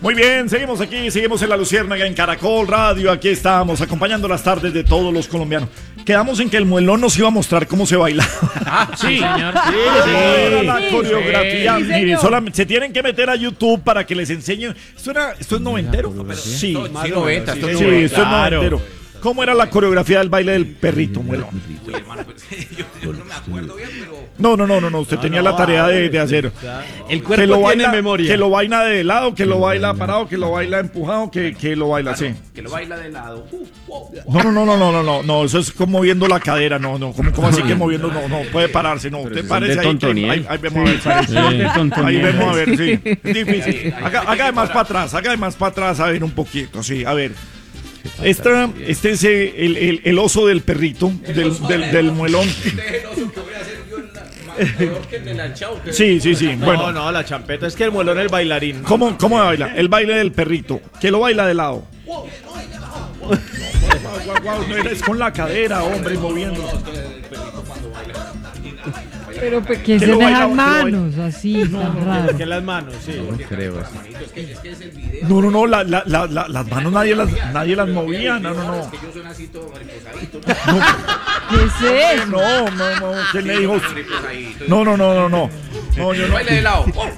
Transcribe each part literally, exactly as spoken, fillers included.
Muy bien, seguimos aquí, seguimos en La Luciérnaga, en Caracol Radio. Aquí estamos, acompañando las tardes de todos los colombianos. Quedamos en que el muelón nos iba a mostrar cómo se baila. Ah, sí, señor. Sí, Sí, sí, la sí, coreografía. sí, Mire, señor. solamente se tienen que meter a YouTube para que les enseñen. ¿Esto, era, esto es noventero? Sí, Sí, noventa, sí, esto es sí, noventa. esto es Claro. noventero. ¿Cómo era la coreografía del baile del perrito, muelón? Uy, hermano, pues, yo, yo no me acuerdo bien, pero... No, no, no, no, no. usted No, tenía no, la tarea a de, ver, de hacer. El Que cuerpo lo tiene baila, memoria. que lo baila de lado, que lo baila parado, que lo baila empujado, que, que lo baila así. Que lo baila de lado. Uh, uh, uh. No, no, no, no, no, no, no, no, eso es como moviendo la cadera, no, no, como, como así que moviendo, no, no, puede pararse, no, usted parece ahí, que- ahí, ahí vemos a ver, ahí vemos a ver, sí, es difícil, haga, haga de más para atrás, haga de más para atrás, a ver un poquito, sí, a ver. Esta, este es el, el, el oso del perrito, del, del, del muelón. Deje el oso que voy a hacer yo en la, mejor que el del chavo. que- Sí, sí, sí, No, bueno, no, la champeta es que el muelón es el bailarín. ¿cómo, cómo baila? El baile del perrito, que lo baila de lado. Guau, guau, no eres con la cadera, hombre, moviendo. Pero pues, ¿quién Que se lo deja baila, que lo manos así tan raro? Que las manos, sí. No, no, no, la, la, la, la- las manos nadie las, nadie las movía, no, no, no. Que yo soy así todo mariposadito. ¿Qué es eso? No, no, no, ¿quién le dijo? Mariposadito. No, no, no, no, no. No, yo no. Baile de lado. Oh.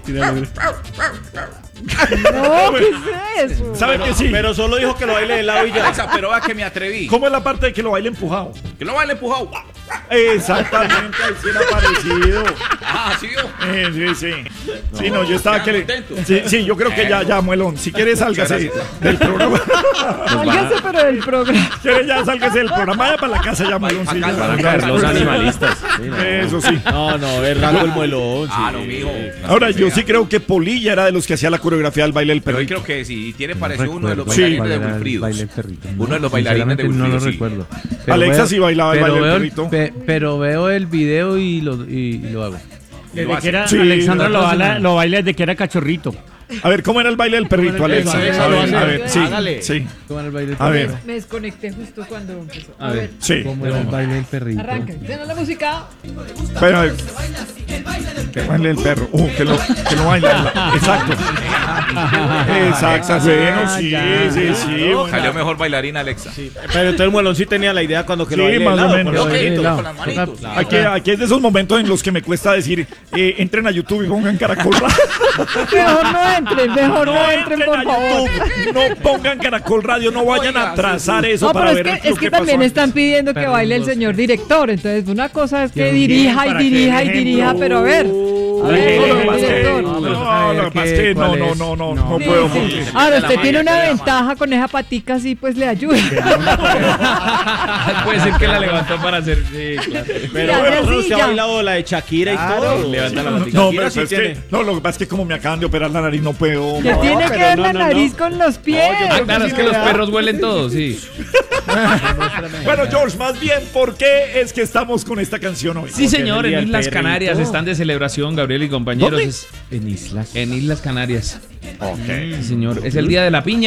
No, ¿qué es eso? ¿Sabe que sí? Pero solo dijo que lo baile de lado y ya. Alexa, pero vea que me atreví. ¿Cómo es la parte de que lo baile empujado? Que lo baile empujado. Exactamente, ahí sí era parecido. Ah, sí, yo. Eh, sí, sí. Sí, no, yo estaba que le... contento. Sí, sí, yo creo que ya, ya, muelón. Si quieres, sálgase del programa. Sálgase pero del programa. Si quieres, ya, sálgase del programa. Vaya para la casa ya, muelón. Sí, Para ya. casa, Van a caer los animalistas. Eso sí. No, no, es raro el muelón. Sí. Ah, no, mijo. Ahora, yo sí creo que Polilla era de los que hacía la coreografía del baile del Pero hoy perrito. creo que sí, tiene parecido uno de los Sí. bailarines de Wilfridos. Uno de los bailarines de No lo Wilfridos, sí. recuerdo. Alexa sí bailaba el pero baile del veo el- perrito. pe- pero veo el video y lo, y, y lo hago. Desde que era, Sí, Alexandra no, lo no, baila, no. lo baila desde que era cachorrito. A ver, ¿cómo era el baile del perrito, Alexa? Alexa, A ver, Alexa, a ver, sí, hágale. sí. ¿Cómo era el baile del A ver. perrito? Me desconecté justo cuando empezó. A ver, Sí. ¿cómo era el baile del perrito? Arranca. ¿Tiene la música? Pero, a ver. Que baile el perro. Uh, que lo, que lo baila. Exacto. Exacto. Bueno, sí, sí, sí. bueno. Salió mejor bailarina Alexa. Sí, pero entonces el muelón sí tenía la idea cuando que lo Sí, baile de más o lado, menos. por Yo lo grito lado. con las manitos. Aquí, aquí es de esos momentos en los que me cuesta decir, eh, entren a YouTube y pongan Caracol Radio. Mejor no entren, mejor no, No entren, entren por a favor. YouTube, no pongan Caracol Radio, no vayan a Oiga, trazar eso No, para pero es ver que, lo es que que pasó también antes. están pidiendo que Perdón, baile el vos, señor eh. director. Entonces, una cosa es que Dios dirija mío, y para que dirija den y dirija, ejemplo. pero a ver. A Para ver, que No, den lo que pasa es que- director. no, Vamos a no, ver lo que pasa es qué- que no, cuál no, es. no, no, No. no Sí, puedo. sí. porque- Ahora, De la usted mano, tiene de una la mano. ventaja con esa patica, así pues le ayuda. Puede ser que la levantó para hacer. Sí, claro. Pero Ya, bueno, ya, sí, usted ha ya. bailado la de Shakira y todo. Levanta la No, matica. pero Shakira sí es que, tiene. no, lo que pasa es que como me acaban de operar la nariz, no puedo. Que no. tiene que pero ver no, la no, nariz no. con los pies. Ah, claro, es que los perros huelen todos, sí. Bueno, George, más bien, ¿por qué es que estamos con esta canción hoy? Sí, señor, el día en del Islas perrito. Canarias están de celebración, Gabriel y compañeros. ¿Dónde? Es- En Islas. En Islas Canarias. Ok. Sí, señor. Es el día de la piña.